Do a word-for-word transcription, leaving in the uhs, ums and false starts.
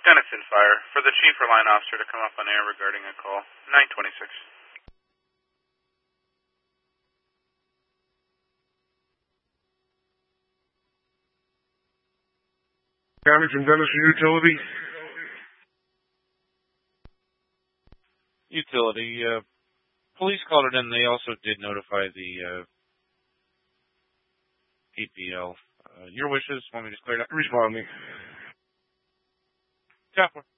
Denison Fire, for the chief or line officer to come up on air regarding a call. nine twenty-six. County from Denison Utility. Utility. Uh, police called it in. They also did notify the uh, P P L. Uh, your wishes? Want me to clear it up? Respond me. Chaplain.